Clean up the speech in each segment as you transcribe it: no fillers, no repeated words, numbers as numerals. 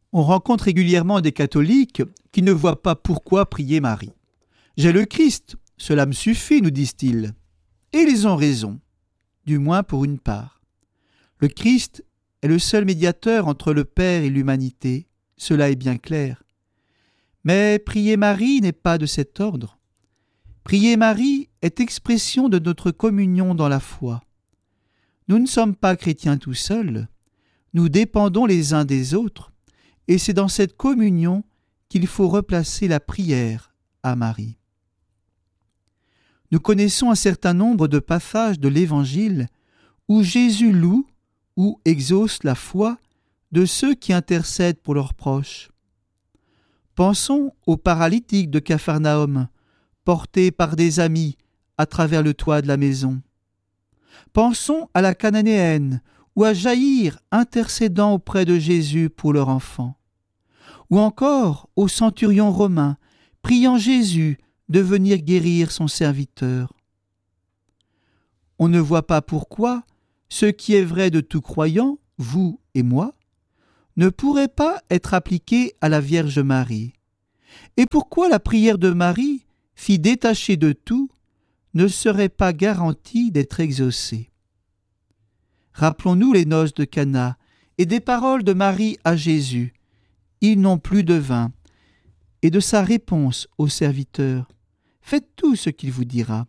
On rencontre régulièrement des catholiques qui ne voient pas pourquoi prier Marie. « J'ai le Christ, cela me suffit », nous disent-ils. Et ils ont raison, du moins pour une part. Le Christ est le seul médiateur entre le Père et l'humanité, cela est bien clair. Mais prier Marie n'est pas de cet ordre. Prier Marie est expression de notre communion dans la foi. Nous ne sommes pas chrétiens tout seuls, nous dépendons les uns des autres, et c'est dans cette communion qu'il faut replacer la prière à Marie. Nous connaissons un certain nombre de passages de l'Évangile où Jésus loue ou exauce la foi de ceux qui intercèdent pour leurs proches. Pensons au paralytique de Capharnaüm, porté par des amis à travers le toit de la maison. Pensons à la Cananéenne ou à Jaïr intercédant auprès de Jésus pour leur enfant. Ou encore au centurion romain priant Jésus de venir guérir son serviteur. On ne voit pas pourquoi ce qui est vrai de tout croyant, vous et moi, ne pourrait pas être appliqué à la Vierge Marie. Et pourquoi la prière de Marie, fille détachée de tout, ne serait pas garantie d'être exaucée. Rappelons-nous les noces de Cana et des paroles de Marie à Jésus. Ils n'ont plus de vin. Et de sa réponse au serviteur. Faites tout ce qu'il vous dira.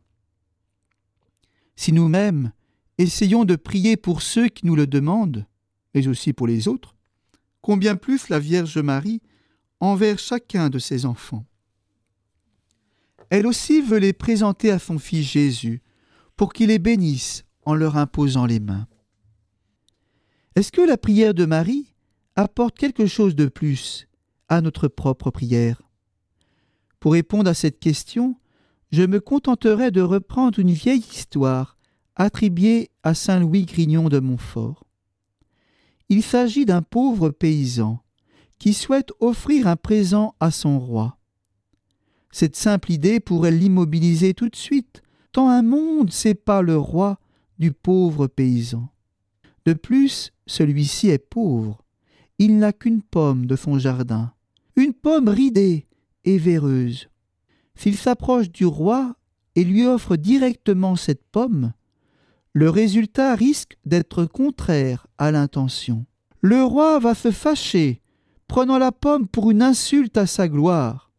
Si nous-mêmes essayons de prier pour ceux qui nous le demandent, mais aussi pour les autres, combien plus la Vierge Marie envers chacun de ses enfants. Elle aussi veut les présenter à son Fils Jésus pour qu'il les bénisse en leur imposant les mains. Est-ce que la prière de Marie apporte quelque chose de plus à notre propre prière? Pour répondre à cette question, je me contenterai de reprendre une vieille histoire attribuée à saint Louis Grignon de Montfort. Il s'agit d'un pauvre paysan qui souhaite offrir un présent à son roi. Cette simple idée pourrait l'immobiliser tout de suite, tant un monde sépare le roi du pauvre paysan. De plus, celui-ci est pauvre. Il n'a qu'une pomme de son jardin, une pomme ridée et véreuse. S'il s'approche du roi et lui offre directement cette pomme, le résultat risque d'être contraire à l'intention. Le roi va se fâcher, prenant la pomme pour une insulte à sa gloire.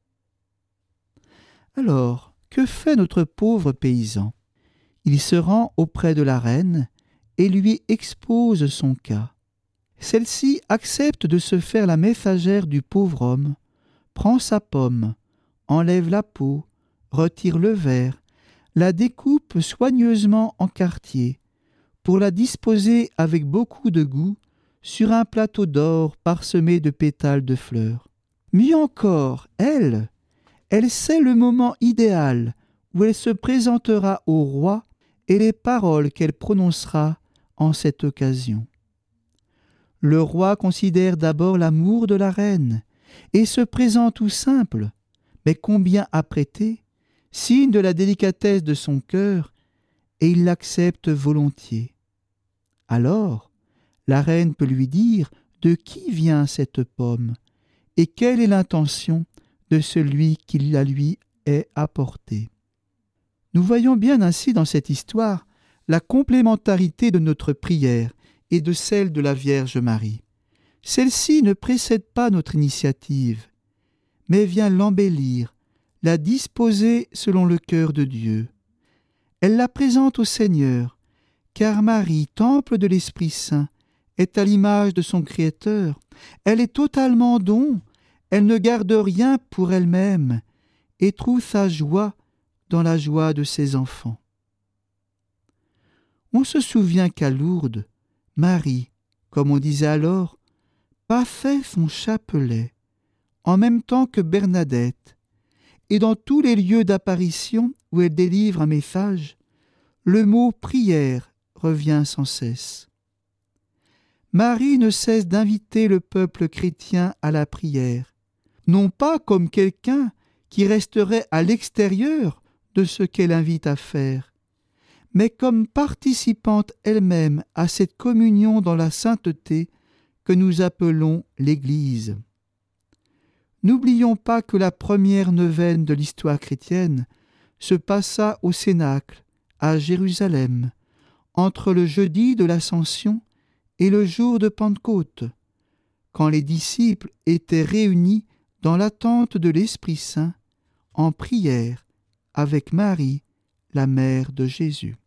Alors, que fait notre pauvre paysan? Il se rend auprès de la reine et lui expose son cas. Celle-ci accepte de se faire la messagère du pauvre homme, prend sa pomme, enlève la peau, retire le verre, la découpe soigneusement en quartiers, pour la disposer avec beaucoup de goût sur un plateau d'or parsemé de pétales de fleurs. Mieux encore, elle sait le moment idéal où elle se présentera au roi et les paroles qu'elle prononcera en cette occasion. Le roi considère d'abord l'amour de la reine et se présente tout simple, mais combien apprêté, signe de la délicatesse de son cœur, et il l'accepte volontiers. Alors, la reine peut lui dire de qui vient cette pomme et quelle est l'intention de celui qui la lui est apportée. Nous voyons bien ainsi dans cette histoire la complémentarité de notre prière et de celle de la Vierge Marie. Celle-ci ne précède pas notre initiative, mais vient l'embellir, la disposer selon le cœur de Dieu. Elle la présente au Seigneur, car Marie, temple de l'Esprit Saint, est à l'image de son Créateur. Elle est totalement don, elle ne garde rien pour elle-même et trouve sa joie dans la joie de ses enfants. On se souvient qu'à Lourdes, Marie, comme on disait alors, passait son chapelet en même temps que Bernadette, et dans tous les lieux d'apparition où elle délivre un message, le mot prière revient sans cesse. Marie ne cesse d'inviter le peuple chrétien à la prière, non pas comme quelqu'un qui resterait à l'extérieur de ce qu'elle invite à faire, mais comme participante elle-même à cette communion dans la sainteté que nous appelons l'Église. N'oublions pas que la première neuvaine de l'histoire chrétienne se passa au Cénacle, à Jérusalem, entre le jeudi de l'Ascension et le jour de Pentecôte, quand les disciples étaient réunis dans l'attente de l'Esprit Saint, en prière avec Marie, la mère de Jésus.